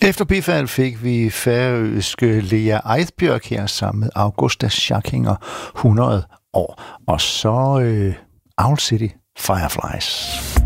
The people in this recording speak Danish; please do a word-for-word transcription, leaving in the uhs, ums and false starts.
Efter Bifald fik vi færøske Lea Eidbjørk her sammen med Augusta Schackinger hundrede år. Og så øh, Owl City Fireflies.